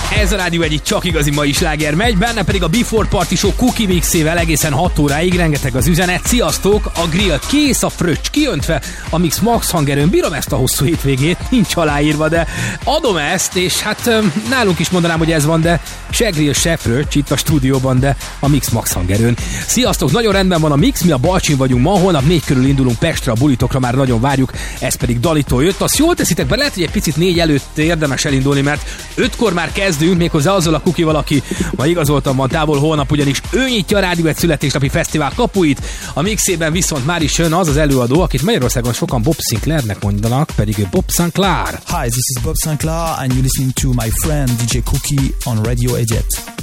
Ez a rádió egyik csak igazi mai sláger megy, benne pedig a Before Party Show Cookie Mixével egészen 6 óráig, rengeteg az üzenet. Sziasztok, a grill kész, a fröccs kiöntve, a Mix max hangerőn, bírom ezt a hosszú hétvégét, nincs aláírva, de adom ezt, és hát nálunk is mondanám, hogy ez van, de se grill, se fröccs itt a stúdióban, de a Mix max hangerőn. Sziasztok, nagyon rendben van a Mix, mi a Balcsin vagyunk ma, holnap 4 körül indulunk Pestre, a bulitokra már nagyon várjuk, ez pedig Dalitól jött. Azt jól teszitek be, lehet, hogy egy picit 4 előtt érdemes elindulni, mert 5-kor már kezdünk, méghozzá azzal a kukival, aki ma igazoltan van távol, holnap ugyanis ő nyitja a Rádió egy születésnapi fesztivál kapuit. A Mixében viszont már is jön az előadó, akit Magyarországon sokan Bob Sinclairnek mondanak, pedig ő Bob Sinclair. Hi, this is Bob Sinclair and you're listening to my friend DJ Cookie on Radio Egyet.